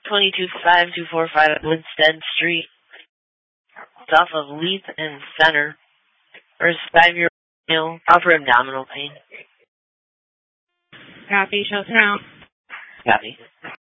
225-245 Winstead Street. It's off of Leap and Center. For his 5-year-old male, upper abdominal pain. Copy, show now. Copy.